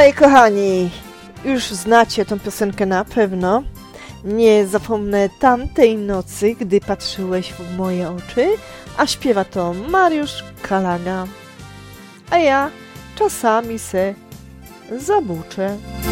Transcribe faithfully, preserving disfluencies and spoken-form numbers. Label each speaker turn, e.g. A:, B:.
A: moi kochani, już znacie tą piosenkę na pewno. Nie zapomnę tamtej nocy, gdy patrzyłeś w moje oczy, a śpiewa to Mariusz Kalaga. A ja czasami se zabuczę.